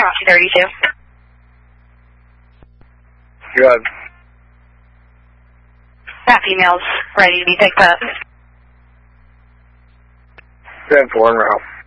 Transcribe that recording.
Roxy 32. Good. That female's ready to be picked up. 10-4 en route.